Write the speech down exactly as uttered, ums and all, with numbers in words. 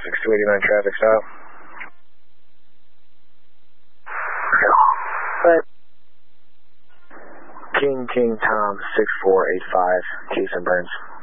six two eight nine traffic stop. But King King Tom six four eight five, Jason Burns.